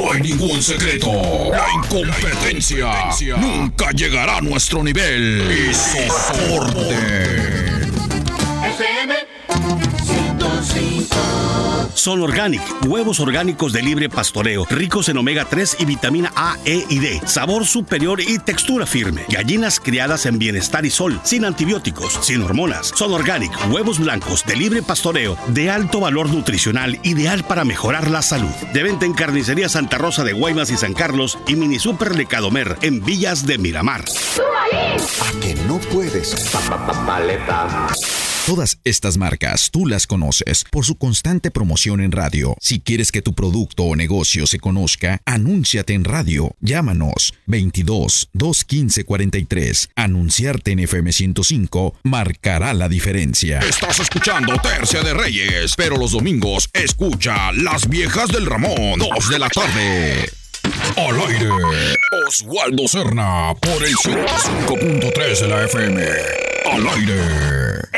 No hay ningún secreto. La incompetencia nunca llegará a nuestro nivel. Y soporte. FM 105. Son Organic, huevos orgánicos de libre pastoreo, ricos en omega 3 y vitamina A, E y D, sabor superior y textura firme. Gallinas criadas en bienestar y sol, sin antibióticos, sin hormonas. Son Organic, huevos blancos de libre pastoreo, de alto valor nutricional, ideal para mejorar la salud. De venta en Carnicería Santa Rosa de Guaymas y San Carlos y Mini Super de Cadomer en Villas de Miramar. ¿A que no puedes? Paleta. Todas estas marcas tú las conoces por su constante promoción en radio. Si quieres que tu producto o negocio se conozca, anúnciate en radio. Llámanos 22-215-43. Anunciarte en FM 105 marcará la diferencia. Estás escuchando Tercia de Reyes, pero los domingos escucha Las Viejas del Ramón, 2 de la tarde. Al aire, Oswaldo Cerna por el 105.3 de la FM. Al aire,